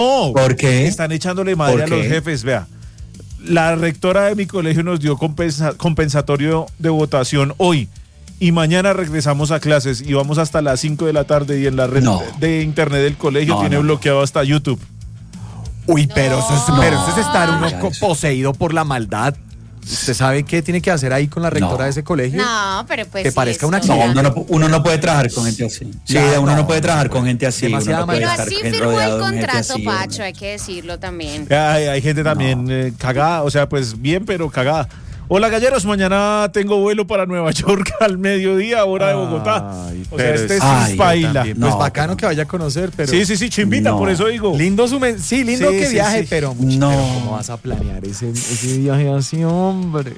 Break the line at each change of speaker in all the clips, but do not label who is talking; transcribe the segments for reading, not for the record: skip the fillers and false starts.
No,
¿Por qué?
están echándole madre a los jefes, vea. La rectora de mi colegio nos dio compensatorio de votación hoy y mañana regresamos a clases y vamos hasta las 5 de la tarde y en la red de internet del colegio tiene bloqueado hasta YouTube.
Uy, pero eso es estar uno poseído por la maldad. ¿Usted sabe qué tiene que hacer ahí con la rectora de ese colegio?
No, pero pues
que parezca una
uno no puede trabajar con gente así. Sí, uno no puede trabajar con gente así.
Pero así firmó el contrato, Pacho, hay que decirlo también.
Hay gente también cagada, o sea, pues bien, pero cagada. Hola, galleros, mañana tengo vuelo para Nueva York al mediodía, hora de Bogotá. O sea, este es paila.
Pues bacano que vaya a conocer, pero...
Sí, chimbita, por eso digo.
Lindo que viaje, pero ¿cómo vas a planear ese viaje así, hombre?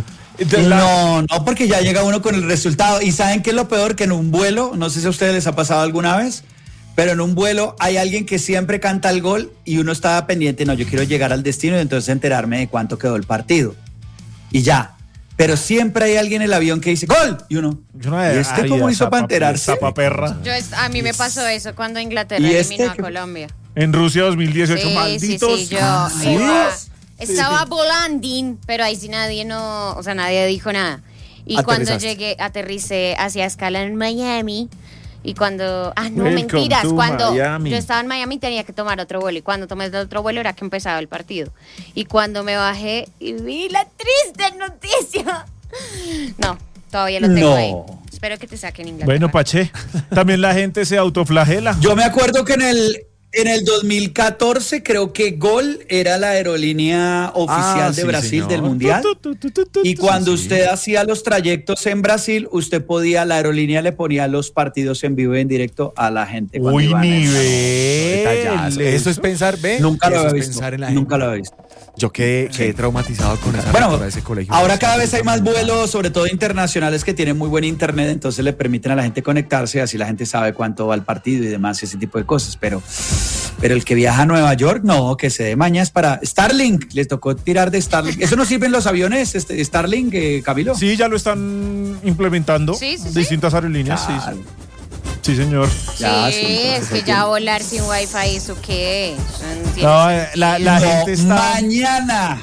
No, porque ya llega uno con el resultado. ¿Y saben qué es lo peor? Que en un vuelo, no sé si a ustedes les ha pasado alguna vez, pero en un vuelo hay alguien que siempre canta el gol y uno está pendiente, no, yo quiero llegar al destino y entonces enterarme de cuánto quedó el partido. Y ya, pero siempre hay alguien en el avión que dice ¡gol! Y uno, ¿y cómo hizo para enterarse?
Perra.
A mí me pasó eso cuando Inglaterra eliminó a Colombia.
En Rusia 2018, malditos.
Sí, yo estaba volando, pero ahí sí nadie dijo nada. Y cuando aterricé hacia escala en Miami. Y cuando, mentiras, cuando Miami. Yo estaba en Miami tenía que tomar otro vuelo y cuando tomé el otro vuelo era que empezaba el partido. Y cuando me bajé y vi la triste noticia. No, todavía lo tengo ahí. Espero que te saquen Inglaterra.
Bueno, Pache, también la gente se autoflagela.
Yo me acuerdo que en el 2014 creo que Gol era la aerolínea oficial de Brasil del Mundial. Y cuando usted hacía los trayectos en Brasil, la aerolínea le ponía los partidos en vivo y en directo a la gente.
Uy, nivel.
Eso es pensar, ¿ve?
Nunca lo había visto. Nunca lo había visto.
Yo quedé traumatizado con esa de ese colegio.
Ahora cada vez hay más vuelos, sobre todo internacionales, que tienen muy buen internet, entonces le permiten a la gente conectarse, así la gente sabe cuánto va el partido y demás, ese tipo de cosas. Pero el que viaja a Nueva York, no, que se dé mañas para Starlink. Les tocó tirar de Starlink. ¿Eso no sirve en los aviones, Starlink, Camilo?
Sí, ya lo están implementando. Distintas aerolíneas, sí. Sí, señor.
Es que ya volar sin wifi, ¿eso qué?
No, la gente está...
Mañana.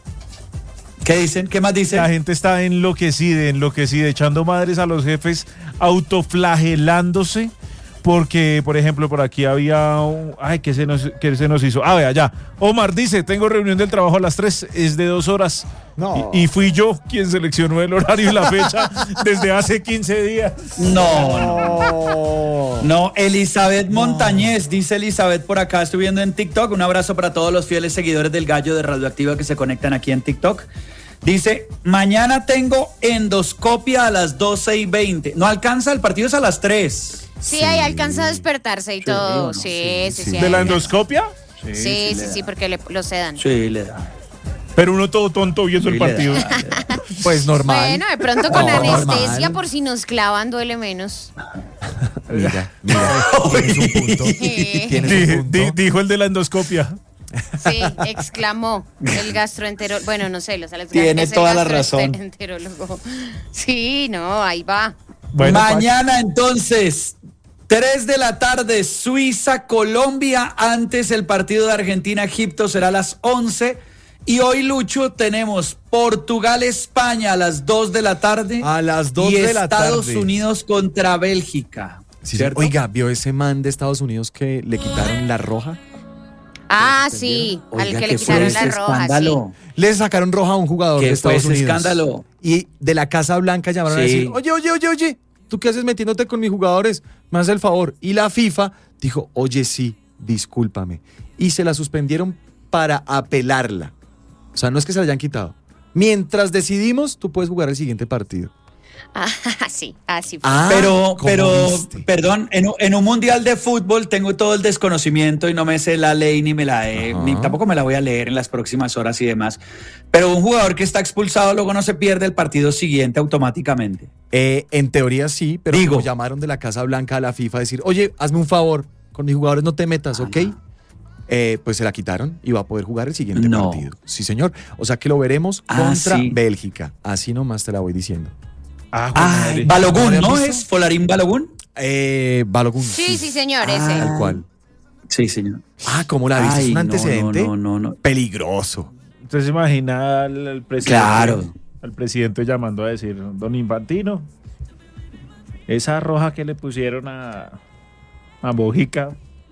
¿Qué dicen? ¿Qué más dicen?
La gente está enloquecida, echando madres a los jefes, autoflagelándose, porque, por ejemplo, por aquí había... ¿qué se nos hizo? Vea, ya. Omar dice, tengo reunión del trabajo a las 3, es de 2 horas.
No.
Y fui yo quien seleccionó el horario y la fecha desde hace 15 días.
No, Elizabeth Montañez, dice Elizabeth por acá, estoy viendo en TikTok, un abrazo para todos los fieles seguidores del Gallo de Radioactiva que se conectan aquí en TikTok. Dice, mañana tengo endoscopia a las 12:20. No alcanza, el partido es a las 3.
Sí, ahí alcanza a despertarse y todo. Sí.
¿De la endoscopia?
Sí, porque lo sedan.
Sí, le da.
Pero uno todo tonto viendo el partido.
Le da.
Pues normal.
Bueno, de pronto con anestesia, por si nos clavan, duele menos.
Mira, tienes un punto.
Dijo el de la endoscopia.
Sí, exclamó el gastroenterólogo. Bueno, no sé,
tiene toda la razón.
Sí, no, ahí va.
Bueno, mañana entonces 3 de la tarde, Suiza, Colombia. Antes el partido de Argentina, Egipto será a las 11. Y hoy, Lucho, tenemos Portugal, España a las 2 de la tarde.
A las 2 de la tarde.
Y Estados Unidos contra Bélgica.
Sí, oiga, ¿vio ese man de Estados Unidos que le quitaron la roja?
Sí, al que le quitaron la roja.
Escándalo.
Sí.
Le sacaron roja a un jugador de Estados Unidos.
Escándalo.
Y de la Casa Blanca llamaron a decir, oye, ¿tú qué haces metiéndote con mis jugadores? Me haces el favor. Y la FIFA dijo, oye, sí, discúlpame. Y se la suspendieron para apelarla. O sea, no es que se la hayan quitado. Mientras decidimos, tú puedes jugar el siguiente partido.
Sí, así fue.
Pero, perdón, en un mundial de fútbol tengo todo el desconocimiento y no me sé la ley ni tampoco me la voy a leer en las próximas horas y demás. Pero un jugador que está expulsado luego no se pierde el partido siguiente automáticamente.
En teoría sí, pero como llamaron de la Casa Blanca a la FIFA a decir, oye, hazme un favor, con mis jugadores no te metas, ¿ok? Pues se la quitaron y va a poder jugar el siguiente partido. Sí, señor. O sea que lo veremos contra Bélgica. Así nomás te la voy diciendo.
Balogun, ¿no es? ¿Folarín Balogun?
Balogun.
Sí, señor, ese.
Tal cual.
Sí, señor.
¿Cómo la viste? ¿Es un antecedente?
No.
Peligroso.
Entonces se imagina al presidente.
Claro.
Al presidente llamando a decir, don Infantino, esa roja que le pusieron a Mojica.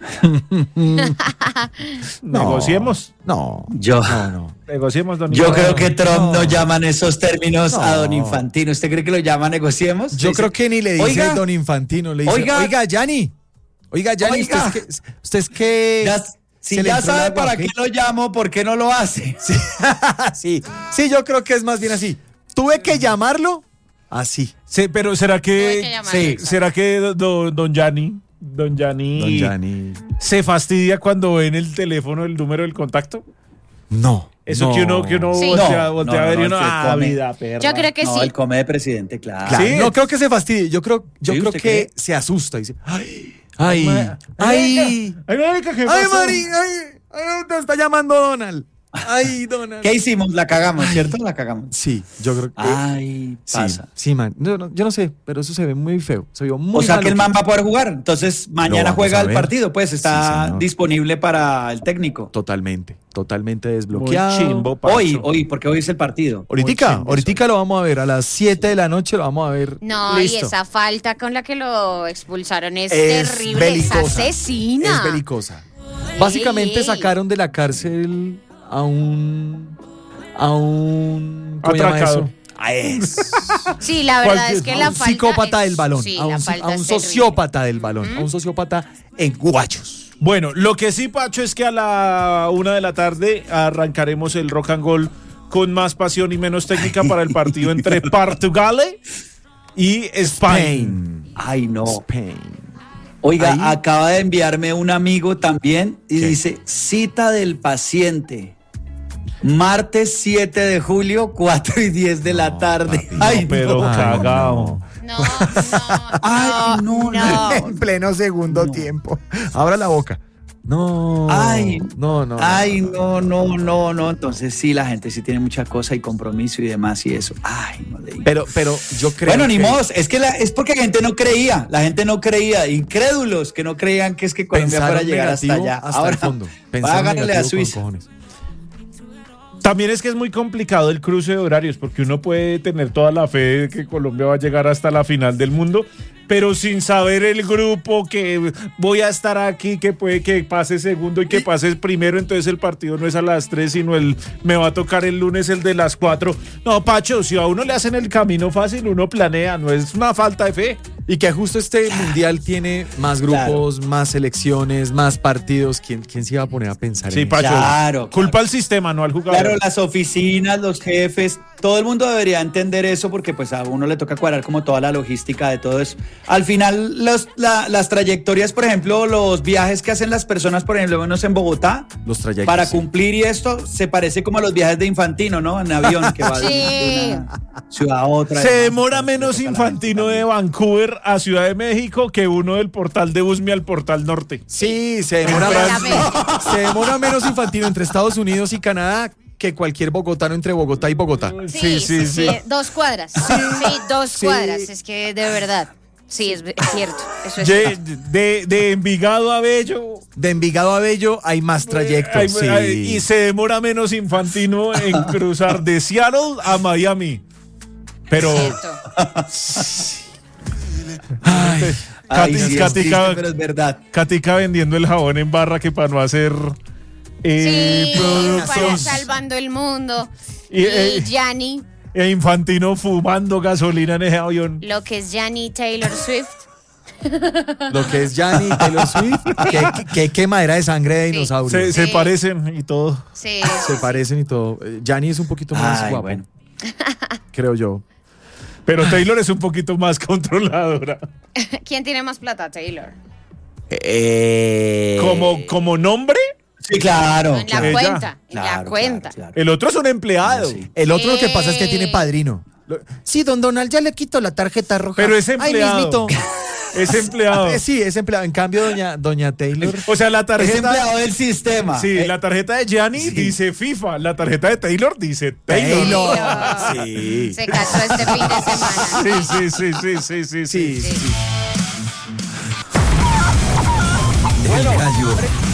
Negociemos.
No.
Negociemos, don
Yo
Infantino.
creo que Trump no llama en esos términos a don Infantino. ¿Usted cree que lo llama negociemos?
Yo creo que ni le dice
Oiga,
don Infantino. Le dice, oiga, Gianni. Oiga, usted es que...
Si ya sabe para qué lo llamo, ¿por qué no lo hace?
Sí, yo creo que es más bien así. Tuve que llamarlo así.
Sí, pero ¿será que don Gianni se fastidia cuando ve en el teléfono el número del contacto?
No.
Eso que uno voltea a ver y uno, vida, perra.
Yo creo que sí.
El come de presidente, claro.
¿Sí? No creo que se fastidie. Yo creo que
cree?
se asusta y dice,
Marica, ¿qué pasó?
te está llamando Donald. Ay, Donald.
¿Qué hicimos? La cagamos, ¿cierto? La cagamos.
Sí, yo creo que...
Pasa.
Sí, man. Yo no sé, pero eso se ve muy feo. Se vio muy
O sea
malo.
que el man va a poder jugar. Entonces, mañana juega el
ver.
partido, pues está disponible para el técnico.
Totalmente desbloqueado.
Muy chimbo, Pacho.
Hoy, porque hoy es el partido.
Ahorita lo vamos a ver, a las 7 de la noche lo vamos a ver.
No,
listo.
y esa falta con la que lo expulsaron es
Es
terrible,
belicosa,
es asesina.
Es belicosa. Básicamente sacaron de la cárcel a un ¿cómo llama
atracador.
eso?
Sí, la verdad es que la falta
psicópata
es-
del balón,
sí,
a
la
un
falta es
sociópata del balón, a un sociópata en guayos.
Bueno, lo que sí, Pacho, es que a la 1 de la tarde arrancaremos el Rock and Roll con más pasión y menos técnica para el partido entre Portugal y España.
Ay, no.
Spain.
Oiga,
Ahí.
acaba de enviarme un amigo también y
¿Qué?
dice, cita del paciente, martes 7 de julio, 4 y 10 de la tarde.
papi,
Ay,
Pero
no.
cagao.
No.
Ay, no.
En pleno segundo tiempo. Abra la boca. No.
Ay,
no.
Ay, no. Entonces sí, la gente sí tiene mucha cosa y compromiso y demás y eso. Ay, no le digo.
Pero yo creo
Bueno, ni
que
modo, es que es porque la gente no creía, incrédulos que no creían que es que Colombia fuera a
pensaron
llegar hasta
negativo
allá.
hasta
Ahora,
el fondo. Pensaron
háganle a
negativo con
Suiza.
cojones.
También es que es muy complicado el cruce de horarios, porque uno puede tener toda la fe de que Colombia va a llegar hasta la final del mundo, pero sin saber el grupo, que voy a estar aquí, que puede que pase segundo y que pase primero, entonces el partido no es a las 3, sino me va a tocar el lunes el de las 4. No, Pacho, si a uno le hacen el camino fácil, uno planea, no es una falta de fe.
Y que justo este mundial tiene más grupos, más selecciones, más partidos. ¿Quién se iba a poner a pensar
Sí,
en
Pacho.
Claro,
Culpa al sistema, no al jugador.
Claro, las oficinas, los jefes, todo el mundo debería entender eso porque pues a uno le toca cuadrar como toda la logística de todo eso. Al final las trayectorias, por ejemplo, los viajes que hacen las personas, por ejemplo, menos en Bogotá,
los trayectos?
para
Sí.
cumplir y esto se parece como a los viajes de Infantino, ¿no? En avión que va de una ciudad a otra.
Se
Además,
demora
entonces,
menos
le toca la
Infantino
gente
de Vancouver a Ciudad de México que uno del portal de Usme al portal norte.
Sí, se demora menos Infantino entre Estados Unidos y Canadá que cualquier bogotano entre Bogotá y Bogotá.
Sí. 2 cuadras. Sí, 2
Sí.
cuadras. Es que de verdad. Sí, es cierto. Eso es
De Envigado a Bello.
De Envigado a Bello hay más trayectos. Sí.
Y se demora menos Infantino en cruzar de Seattle a Miami. Pero
cierto.
Ay, sí, es
Katica,
triste, pero es verdad.
Katica vendiendo el jabón en barra que para no hacer
Sí, para
productos.
salvando el mundo.
Y,
Y Gianni,
Infantino fumando gasolina en ese avión.
lo que es Gianni Taylor Swift.
Lo que es Gianni Taylor Swift, que quemadera de sangre de
Sí.
dinosaurio.
Se
Sí.
parecen y todo.
Sí.
Se parecen y todo. Gianni es un poquito más
Ay,
guapo,
bueno.
creo yo.
Pero Taylor es un poquito más controladora.
¿Quién tiene más plata, Taylor?
Como nombre,
Sí, claro.
En la
Ella.
cuenta. En la
Claro,
cuenta.
claro.
el otro es un empleado.
Sí.
El otro lo que pasa es que tiene padrino. Sí, don Donald, ya le quito la tarjeta roja.
Pero es
Ay,
empleado.
mismito.
Es empleado.
Sí, es empleado. En cambio, doña Taylor.
O sea, la
Es
tarjeta.
empleado del sistema.
Sí, la tarjeta de Gianni dice FIFA, la tarjeta de Taylor dice Taylor.
Sí.
Se casó este fin de semana.
Sí.
Sí.
Gallo.